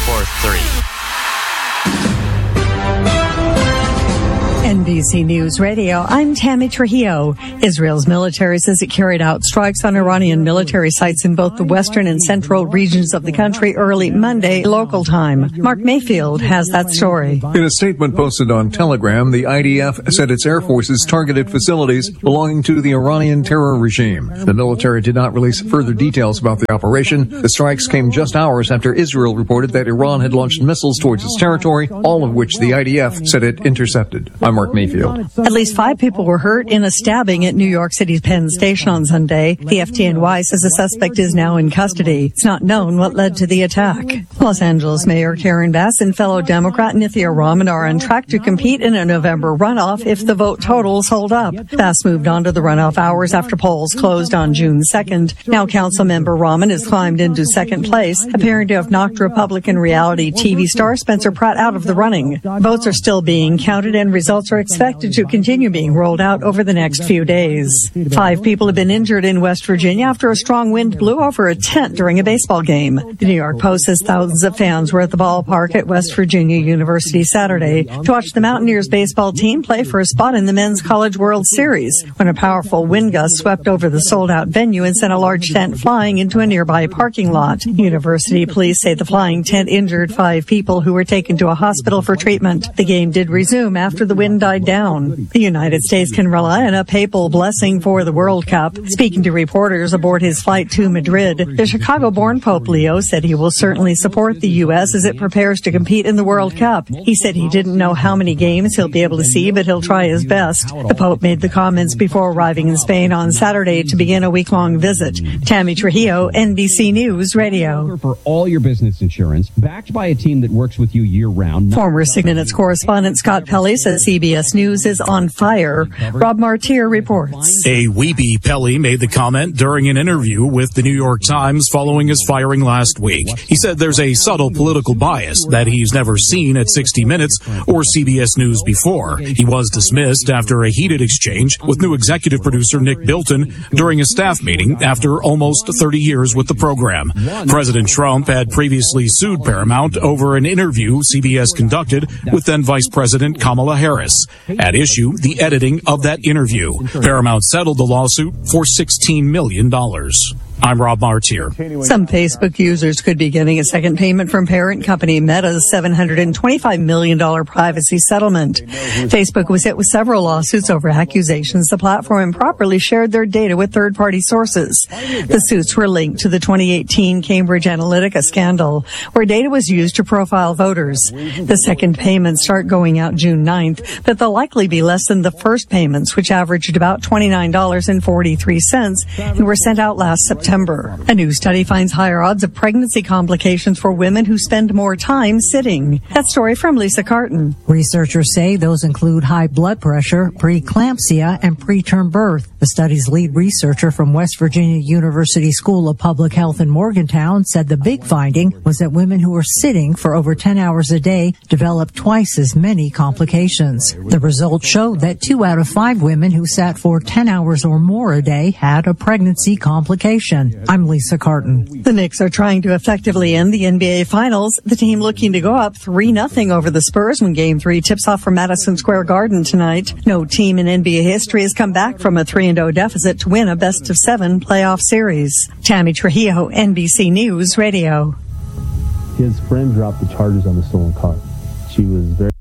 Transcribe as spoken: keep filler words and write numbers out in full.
ninety-four point three. N B C News Radio, I'm Tammy Trujillo. Israel's military says it carried out strikes on Iranian military sites in both the western and central regions of the country early Monday local time. Mark Mayfield has that story. In a statement posted on Telegram, the I D F said its air forces targeted facilities belonging to the Iranian terror regime. The military did not release further details about the operation. The strikes came just hours after Israel reported that Iran had launched missiles towards its territory, all of which the I D F said it intercepted. I'm Mark Mayfield. At least five people were hurt in a stabbing at New York City's Penn Station on Sunday. The F T N Y says the suspect is now in custody. It's not known what led to the attack. Los Angeles Mayor Karen Bass and fellow Democrat Nithya Raman are on track to compete in a November runoff if the vote totals hold up. Bass moved on to the runoff hours after polls closed on June second. Now Councilmember Raman has climbed into second place, appearing to have knocked Republican reality T V star Spencer Pratt out of the running. Votes are still being counted and results are expected to continue being rolled out over the next few days. Five people have been injured in West Virginia after a strong wind blew over a tent during a baseball game. The New York Post says thousands of fans were at the ballpark at West Virginia University Saturday to watch the Mountaineers baseball team play for a spot in the Men's College World Series when a powerful wind gust swept over the sold-out venue and sent a large tent flying into a nearby parking lot. University police say the flying tent injured five people who were taken to a hospital for treatment. The game did resume after the wind died down. The United States can rely on a papal blessing for the World Cup. Speaking to reporters aboard his flight to Madrid, the Chicago-born Pope Leo said he will certainly support the U S as it prepares to compete in the World Cup. He said he didn't know how many games he'll be able to see, but he'll try his best. The Pope made the comments before arriving in Spain on Saturday to begin a week-long visit. Tammy Trujillo, N B C News Radio. For all your business insurance, backed by a team that works with you year-round. Former six minutes correspondent Scott Pelley says C B S News is on fire. Rob Martier reports. A weepy Pelley made the comment during an interview with the New York Times following his firing last week. He said there's a subtle political bias that he's never seen at sixty minutes or C B S News before. He was dismissed after a heated exchange with new executive producer Nick Bilton during a staff meeting after almost thirty years with the program. President Trump had previously sued Paramount over an interview C B S conducted with then Vice President Kamala Harris. At issue, the editing of that interview. Paramount settled the lawsuit for sixteen million dollars. I'm Rob Martier. Some Facebook users could be getting a second payment from parent company Meta's seven hundred twenty-five million dollars privacy settlement. Facebook was hit with several lawsuits over accusations the platform improperly shared their data with third-party sources. The suits were linked to the twenty eighteen Cambridge Analytica scandal, where data was used to profile voters. The second payments start going out June ninth, but they'll likely be less than the first payments, which averaged about twenty-nine dollars and forty-three cents and were sent out last September. A new study finds higher odds of pregnancy complications for women who spend more time sitting. That story from Lisa Carton. Researchers say those include high blood pressure, preeclampsia, and preterm birth. The study's lead researcher from West Virginia University School of Public Health in Morgantown said the big finding was that women who were sitting for over ten hours a day developed twice as many complications. The results showed that two out of five women who sat for ten hours or more a day had a pregnancy complication. I'm Lisa Carton. The Knicks are trying to effectively end the N B A Finals. The team looking to go up three nothing over the Spurs when Game three tips off from Madison Square Garden tonight. No team in N B A history has come back from a three and oh deficit to win a best-of-seven playoff series. Tammy Trujillo, N B C News Radio. His friend dropped the charges on the stolen car. She was very